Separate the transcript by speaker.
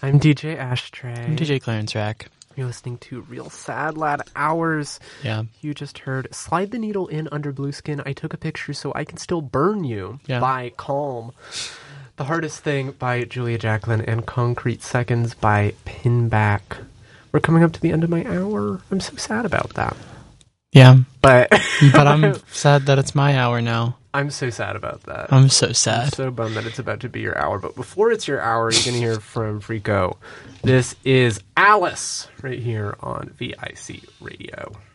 Speaker 1: I'm DJ Ashtray.
Speaker 2: I'm DJ Clarence Rack.
Speaker 1: You're listening to Real Sad Lad Hours.
Speaker 2: Yeah.
Speaker 1: You just heard Slide the Needle In Under Blue Skin. I Took a Picture So I Can Still Burn You by Calm. The Hardest Thing by Julia Jacqueline and Concrete Seconds by Pinback. We're coming up to the end of my hour. I'm so sad about that.
Speaker 2: Yeah.
Speaker 1: But
Speaker 2: I'm sad that it's my hour now.
Speaker 1: I'm so sad about that.
Speaker 2: I'm so sad.
Speaker 1: I'm so bummed that it's about to be your hour. But before it's your hour, you're going to hear from Frico. This is Alice right here on VIC Radio.